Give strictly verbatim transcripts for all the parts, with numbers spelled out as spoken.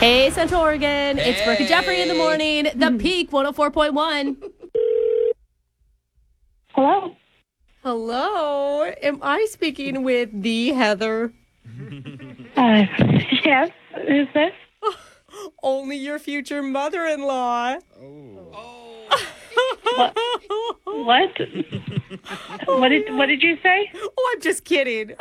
Hey, Central Oregon. Hey. It's Brooke and Jeffrey in the morning. The Peak one oh four point one. Hello. Hello. Am I speaking with the Heather? Uh, yes. Who's this? Only your future mother-in-law. What? What? What did What did you say? Oh, I'm just kidding.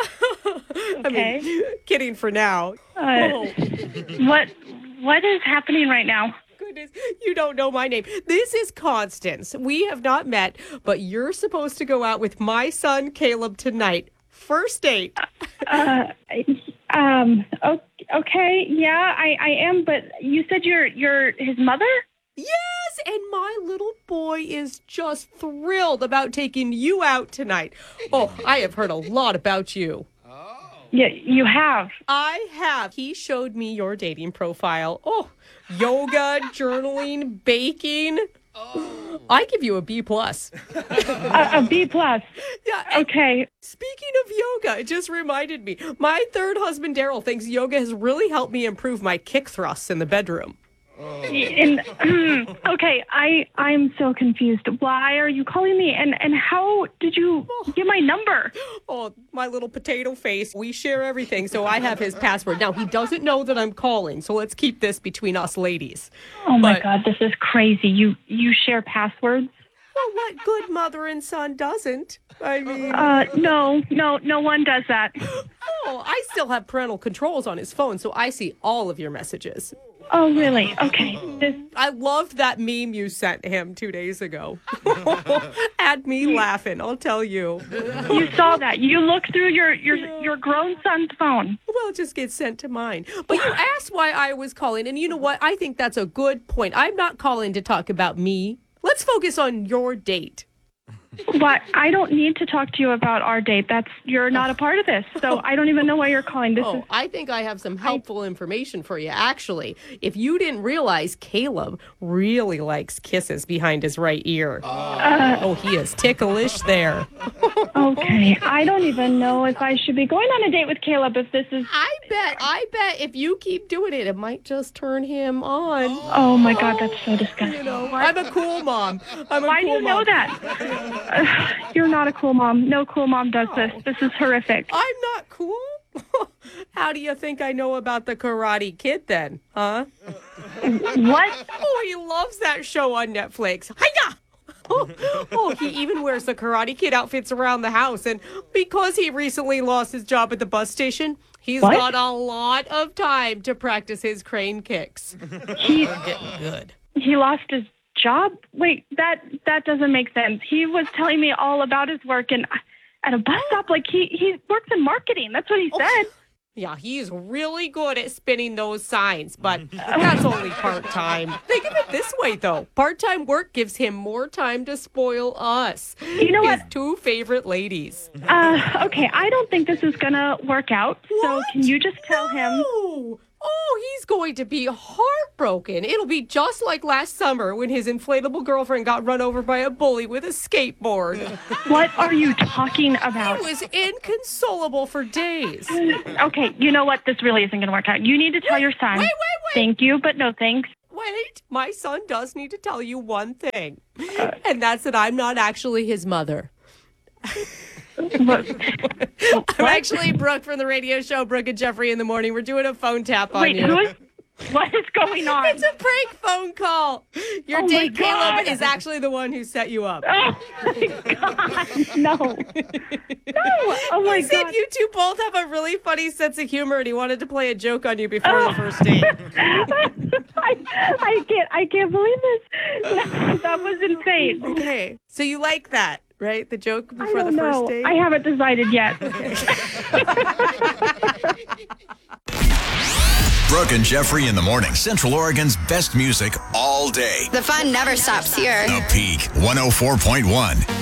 I Okay. mean, kidding for now. Uh, Oh, What What is happening right now? goodness. You don't know my name. This is Constance. We have not met, but you're supposed to go out with my son, Caleb, tonight. First date. Uh, um. o- Okay. Yeah, I, I am. But you said you're you're his mother. Yes, and my little boy is just thrilled about taking you out tonight. Oh, I have heard a lot about you. Yeah, you have. I have. He showed me your dating profile. Oh, yoga, journaling, baking. I give you a B plus. A, a B plus. Yeah. and Okay. Speaking of yoga, it just reminded me. My third husband, Daryl, thinks yoga has really helped me improve my kick thrusts in the bedroom. In, okay. I I'm so confused. Why are you calling me? And and how did you get my number? Oh, my little potato face. We share everything, so I have his password. Now, he doesn't know that I'm calling, so let's keep this between us ladies. Oh my But- God, this is crazy. You you share passwords? Well, what good mother and son doesn't? I mean, Uh, no, no, no one does that. oh, I still have parental controls on his phone, so I see all of your messages. Oh, really? Okay. This, I loved that meme you sent him two days ago. Had me laughing, I'll tell you. you saw that. You looked through your, your, your grown son's phone. Well, it just gets sent to mine. But you asked why I was calling, and you know what? I think that's a good point. I'm not calling to talk about me. Let's focus on your date. What? I don't need to talk to you about our date. That's you're not a part of this. So I don't even know why you're calling. This Oh, is I think I have some helpful information for you. Actually, if you didn't realize, Caleb really likes kisses behind his right ear. uh, Oh, he is ticklish there. okay. I don't even know if I should be going on a date with Caleb if this is. I bet, I bet if you keep doing it, it might just turn him on. Oh my God, that's so disgusting. You know, I'm a cool mom. I'm a Why do cool you know mom. that? Uh, you're not a cool mom. No cool mom does this. This is horrific. I'm not cool? How do you think I know about the Karate Kid then, huh? What? Oh, he loves that show on Netflix. Hiya! Oh, oh, he even wears the Karate Kid outfits around the house. And because he recently lost his job at the bus station, he's What? got a lot of time to practice his crane kicks. He Getting good. he lost his job? Wait, that that doesn't make sense. He was telling me all about his work and at a bus stop. Like he he works in marketing. That's what he said. Yeah, he's really good at spinning those signs, but that's only part-time. Think of it this way, though. Part-time work gives him more time to spoil us. You know His what? two favorite ladies. Uh, okay, I don't think this is gonna work out. So What? can you just tell him? No. Oh, he's going to be heartbroken. It'll be just like last summer when his inflatable girlfriend got run over by a bully with a skateboard. What are you talking He about? was inconsolable for days. Okay, you know what? This really isn't gonna work out. You need to tell your son. Wait, wait, wait. Thank you, but no thanks. Wait, my son does need to tell you one thing, and that's that I'm not actually his mother. What? I'm actually Brooke from the radio show Brooke and Jeffrey in the Morning. We're doing a phone tap on Wait, you. who is? What is going on? It's a prank phone call. Your Oh my date, God. Caleb, is actually the one who set you up. Oh my God! No, no! Oh my He said God! you two both have a really funny sense of humor, and he wanted to play a joke on you before the first date. I, I can't. I can't believe this. No, that was insane. Okay, so you like that, right? The joke I before the don't first know. date? I haven't decided yet. Brooke and Jeffrey in the morning. Central Oregon's best music all day. The fun never stops here. The Peak one oh four point one.